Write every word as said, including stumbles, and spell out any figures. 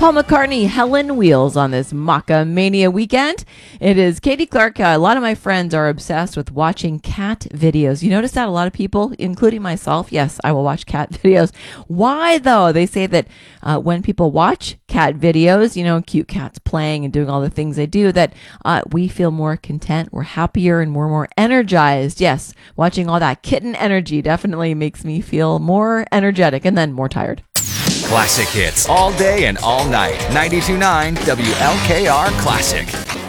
Paul McCartney, Helen Wheels on this Maca Mania weekend. It is Katie Clark. Uh, a lot of my friends are obsessed with watching cat videos. You notice that a lot of people, including myself, yes, I will watch cat videos. Why though? They say that uh, when people watch cat videos, you know, cute cats playing and doing all the things they do, that uh, we feel more content, we're happier, and we're more energized. Yes, watching all that kitten energy definitely makes me feel more energetic and then more tired. Classic hits all day and all night. ninety-two point nine W L K R Classic.